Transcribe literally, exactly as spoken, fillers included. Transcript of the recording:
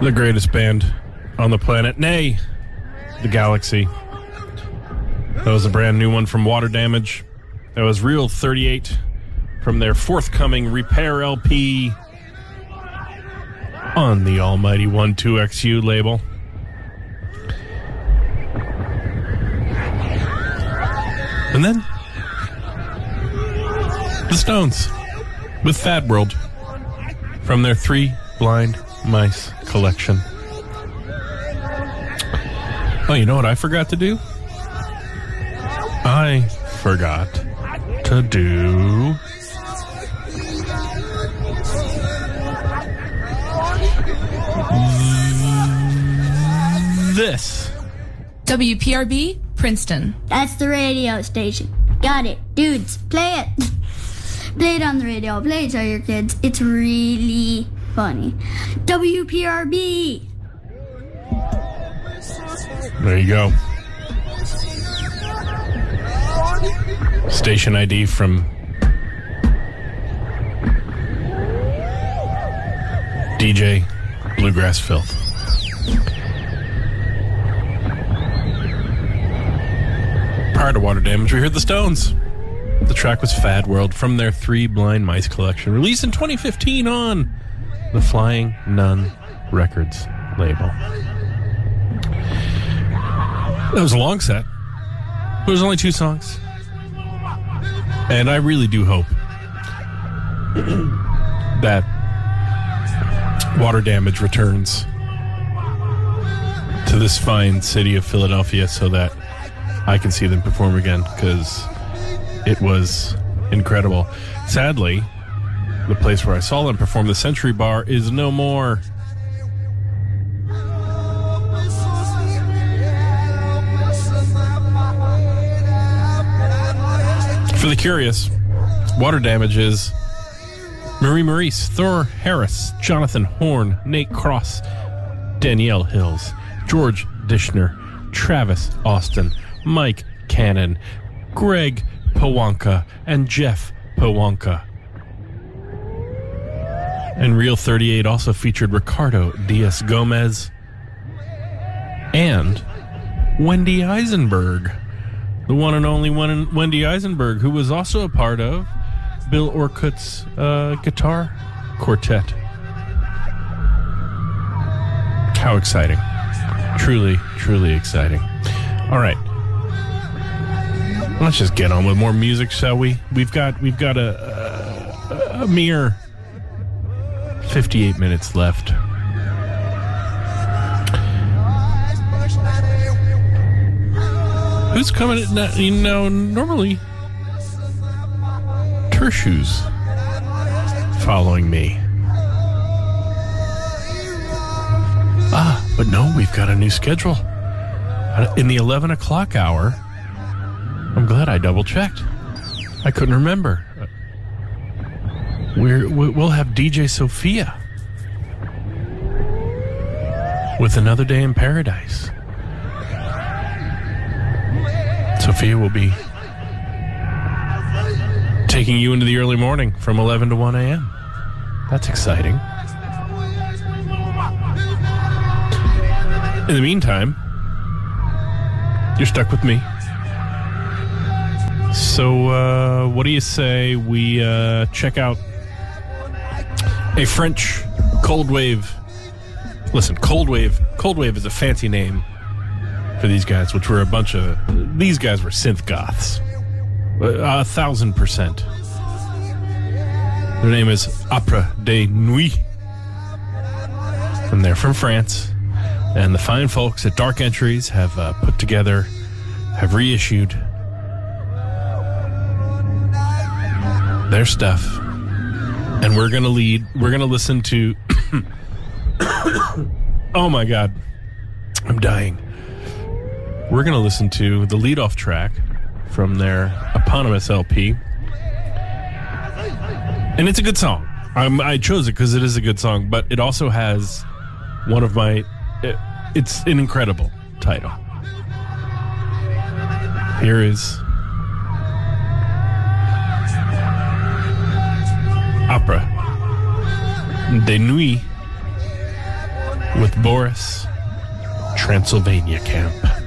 The greatest band on the planet, nay, the galaxy. That was a brand new one from Water Damage. That was Real thirty-eight from their forthcoming Repair L P on the almighty one two X U label. And then the Stones with Fad World from their Three Blind Mice collection. Oh, you know what I forgot to do? I forgot to do this. W P R B, Princeton. That's the radio station. Got it. Dudes, play it. Play it on the radio. Play it to your kids. It's really funny. W P R B. There you go. Station I D from D J Bluegrass Filth. Prior to Water Damage, we heard the Stones. The track was Fad World from their Three Blind Mice collection, released in twenty fifteen on the Flying Nun Records label. That was a long set. It was only two songs. And I really do hope that Water Damage returns to this fine city of Philadelphia so that I can see them perform again, because it was incredible. Sadly, the place where I saw them perform, the Century Bar, is no more. For the curious, Water Damage is Marie Maurice, Thor Harris, Jonathan Horn, Nate Cross, Danielle Hills, George Dishner, Travis Austin, Mike Cannon, Greg Pawanka, and Jeff Pawanka. And Real thirty-eight also featured Ricardo Diaz Gomez and Wendy Eisenberg, the one and only one Wendy Eisenberg, who was also a part of Bill Orcutt's uh, guitar quartet. How exciting. Truly, truly exciting. All right. Let's just get on with more music, shall we? We've got we've got a, a, a mere fifty-eight minutes left. Who's coming at now? You know, normally Tershu's following me. Ah, but no, we've got a new schedule. In the eleven o'clock hour, I'm glad I double-checked. I couldn't remember. We're, we'll have D J Sophia with Another Day in Paradise. Sophia will be taking you into the early morning from eleven to one a.m. That's exciting. In the meantime, you're stuck with me. So, uh, what do you say we uh, check out a French cold wave? Listen, cold wave. Cold wave is a fancy name for these guys, which were a bunch of... These guys were synth goths. A thousand percent. Their name is Opera de Nuit. And they're from France. And the fine folks at Dark Entries have uh, put together, have reissued their stuff. And we're going to lead, we're going to listen to... Oh my God. I'm dying. We're going to listen to the leadoff track from their eponymous L P. And it's a good song. I'm, I chose it because it is a good song, but it also has one of my... It, it's an incredible title. Here is Opera de Nuit with Boris, Transylvania Camp.